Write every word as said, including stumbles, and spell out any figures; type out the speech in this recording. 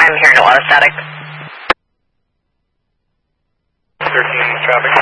I'm hearing a lot of static. thirteen traffic.